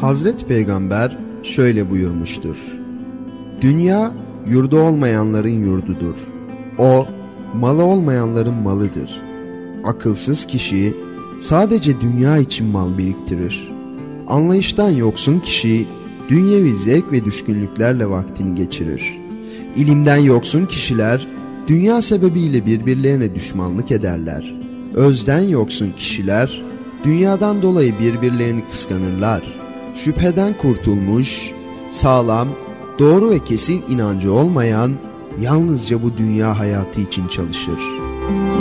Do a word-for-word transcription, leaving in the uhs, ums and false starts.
Hazreti Peygamber şöyle buyurmuştur: Dünya yurdu olmayanların yurdudur. O, malı olmayanların malıdır. Akılsız kişi sadece dünya için mal biriktirir. Anlayıştan yoksun kişi dünyevi zevk ve düşkünlüklerle vaktini geçirir. İlimden yoksun kişiler dünya sebebiyle birbirlerine düşmanlık ederler. Özden yoksun kişiler dünyadan dolayı birbirlerini kıskanırlar. Şüpheden kurtulmuş, sağlam, doğru ve kesin inancı olmayan yalnızca bu dünya hayatı için çalışır.